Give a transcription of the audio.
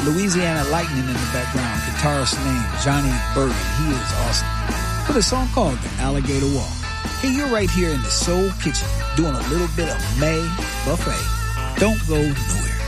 Louisiana Lightning in the background. Guitarist named Johnny Burton. He is awesome. With a song called The Alligator Walk. Hey, you're right here in the Soul Kitchen doing a little bit of May Buffet. Don't go nowhere.